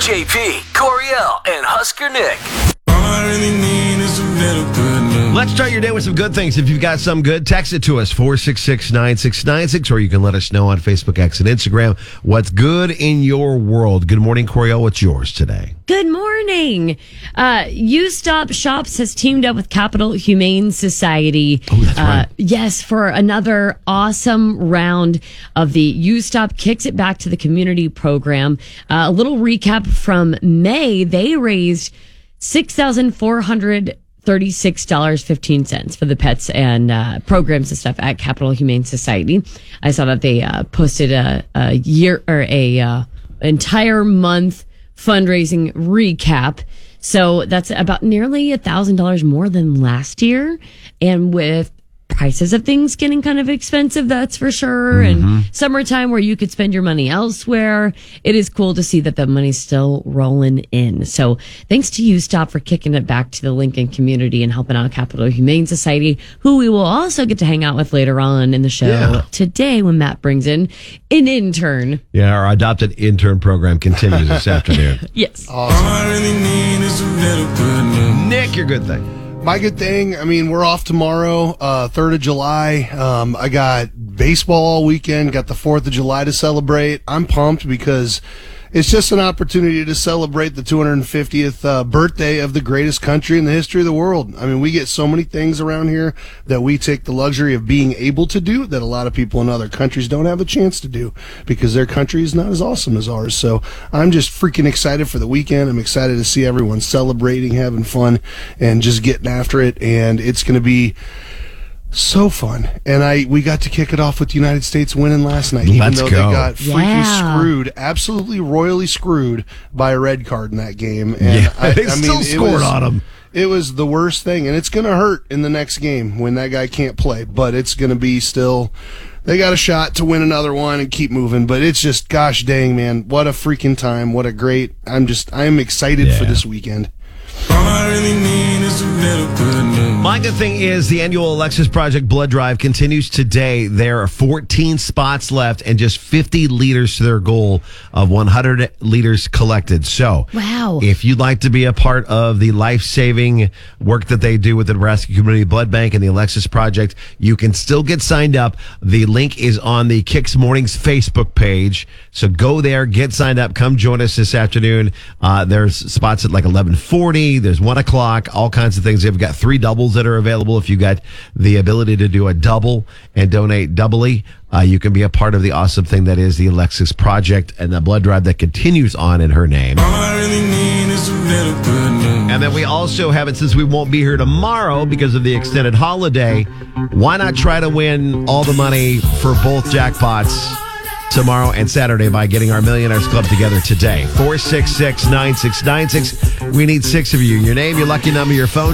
JP, Coriel, and Husker Nick. All I really need is a little good love. Let's start your day with some good things. If you've got some good, text it to us, 466-9696, or you can let us know on Facebook, X, and Instagram what's good in your world. Good morning, Coriel. What's yours today? Good morning. You Stop Shops has teamed up with Capital Humane Society. Oh, that's right. Yes, for another awesome round of the You Stop Kicks It Back to the Community program. A little recap from May. They raised $6,436.15 for the pets and programs and stuff at Capital Humane Society. I saw that they posted a year or entire month fundraising recap. So that's about nearly $1,000 more than last year. And with prices of things getting kind of expensive, that's for sure. And summertime where you could spend your money elsewhere, it is cool to see that the money's still rolling in. So thanks to You Stop for kicking it back to the Lincoln community and helping out Capital Humane Society, who we will also get to hang out with later on in the show today when Matt brings in an intern. Yeah, our adopted intern program continues this afternoon. Yes. All I really need is a little good love. Nick, your good thing. My good thing, I mean, we're off tomorrow, 3rd of July. I got baseball all weekend, got the 4th of July to celebrate. I'm pumped because it's just an opportunity to celebrate the 250th birthday of the greatest country in the history of the world. I mean, we get so many things around here that we take the luxury of being able to do that a lot of people in other countries don't have a chance to do because their country is not as awesome as ours. So I'm just freaking excited for the weekend. I'm excited to see everyone celebrating, having fun, and just getting after it. And it's going to be so fun. And we got to kick it off with the United States winning last night, even though they got freaking screwed, absolutely royally screwed by a red card in that game. And they still scored on them. It was the worst thing, and it's going to hurt in the next game when that guy can't play, but it's going to be still, they got a shot to win another one and keep moving, but it's just, gosh dang, man, what a freaking time, what a great, I'm excited for this weekend. All I really need is a little good love. My good thing is the annual Alexis Project Blood Drive continues today. There are 14 spots left and just 50 liters to their goal of 100 liters collected. So, wow. If you'd like to be a part of the life-saving work that they do with the Nebraska Community Blood Bank and the Alexis Project, you can still get signed up. The link is on the Kicks Mornings Facebook page. So go there, get signed up, come join us this afternoon. There's spots at like 11:40. There's 1 o'clock, all kinds of things. They've got 3 doubles that are available. If you got the ability to do a double and donate doubly, you can be a part of the awesome thing that is the Alexis Project and the blood drive that continues on in her name. All I really need is a little good love. And then we also have it, since we won't be here tomorrow because of the extended holiday, why not try to win all the money for both jackpots tomorrow and Saturday by getting our Millionaires Club together today? 466-9696. We need 6 of you. Your name, your lucky number, your phone